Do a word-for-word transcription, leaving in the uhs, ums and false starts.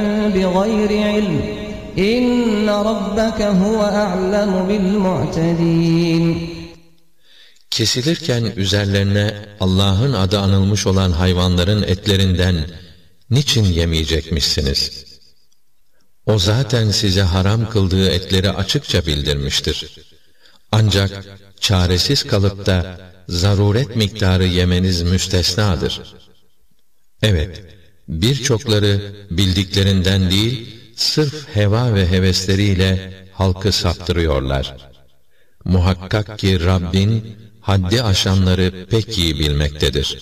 بِغَيْرِ عِلْمٍ إِنَّ رَبَّكَ هُوَ أَعْلَمُ بِالْمُعْتَدِينَ. Kesilirken üzerlerine Allah'ın adı anılmış olan hayvanların etlerinden niçin yemeyecekmişsiniz? O zaten size haram kıldığı etleri açıkça bildirmiştir. Ancak çaresiz kalıp da zaruret miktarı yemeniz müstesnadır. Evet, birçokları bildiklerinden değil, sırf heva ve hevesleriyle halkı saptırıyorlar. Muhakkak ki Rabbin haddi aşanları pek iyi bilmektedir.